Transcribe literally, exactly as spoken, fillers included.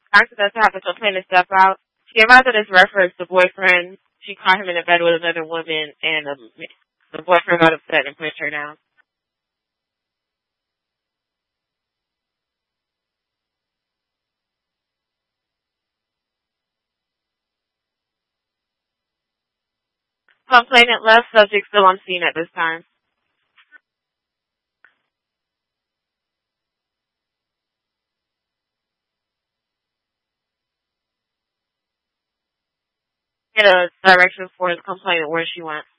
accident to have the complainant step out. She arrived at his reference, the boyfriend. She caught him in a bed with another woman, and um, the boyfriend got upset and pushed her down. Complainant left, subject still on scene at this time. Get a direction for his complainant where she went.